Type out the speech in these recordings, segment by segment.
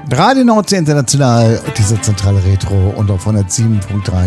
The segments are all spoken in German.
Radio Nordsee International, diese zentrale Retro und auf 107.3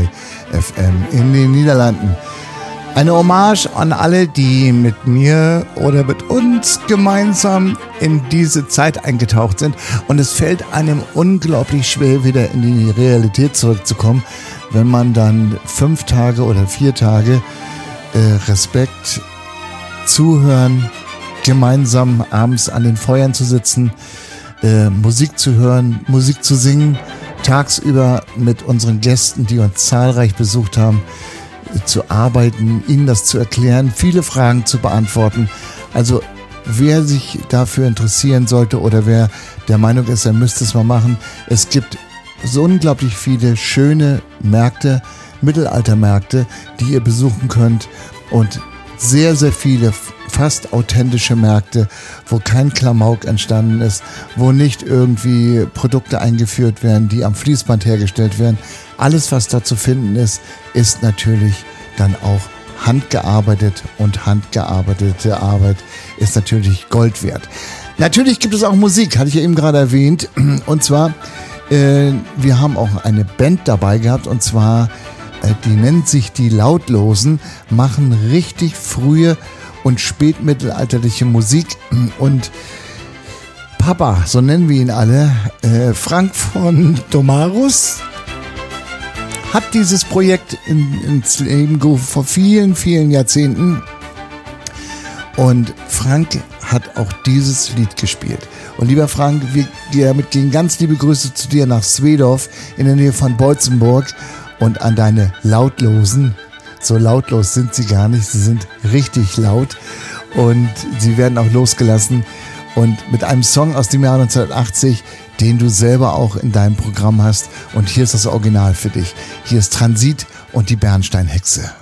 FM in den Niederlanden. Eine Hommage an alle, die mit mir oder mit uns gemeinsam in diese Zeit eingetaucht sind. Und es fällt einem unglaublich schwer, wieder in die Realität zurückzukommen, wenn man dann 5 Tage oder 4 Tage Respekt, zuhören, gemeinsam abends an den Feuern zu sitzen, Musik zu hören, Musik zu singen, tagsüber mit unseren Gästen, die uns zahlreich besucht haben, zu arbeiten, ihnen das zu erklären, viele Fragen zu beantworten. Also wer sich dafür interessieren sollte oder wer der Meinung ist, er müsste es mal machen, es gibt so unglaublich viele schöne Märkte, Mittelaltermärkte, die ihr besuchen könnt und sehr, sehr viele fast authentische Märkte, wo kein Klamauk entstanden ist, wo nicht irgendwie Produkte eingeführt werden, die am Fließband hergestellt werden. Alles, was da zu finden ist, ist natürlich dann auch handgearbeitet und handgearbeitete Arbeit ist natürlich Gold wert. Natürlich gibt es auch Musik, hatte ich ja eben gerade erwähnt. Und zwar, wir haben auch eine Band dabei gehabt und zwar, die nennt sich die Lautlosen, machen richtig frühe und spätmittelalterliche Musik und Papa, so nennen wir ihn alle, Frank von Domarus, hat dieses Projekt ins Leben gerufen vor vielen, vielen Jahrzehnten und Frank hat auch dieses Lied gespielt. Und lieber Frank, damit gehen ganz liebe Grüße zu dir nach Swedorf in der Nähe von Boitzenburg und an deine Lautlosen. So lautlos sind sie gar nicht, sie sind richtig laut und sie werden auch losgelassen und mit einem Song aus dem Jahr 1980, den du selber auch in deinem Programm hast und hier ist das Original für dich. Hier ist Transit und die Bernsteinhexe.